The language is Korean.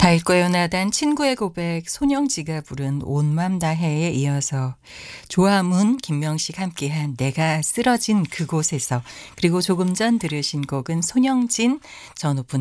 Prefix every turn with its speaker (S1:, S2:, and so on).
S1: 밝고 연하단 친구의 고백 손영지가 부른 온 맘 다해에 이어서 조화문 김명식 함께한 내가 쓰러진 그곳에서, 그리고 조금 전 들으신 곡은 손영진 전오픈